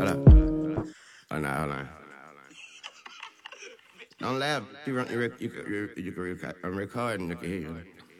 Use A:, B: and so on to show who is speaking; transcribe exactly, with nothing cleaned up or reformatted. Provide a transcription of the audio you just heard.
A: Hold up. Hold on, hold on. Don't laugh. You, run, you, rec- you, can- you, you can record. I'm recording. You can hear you.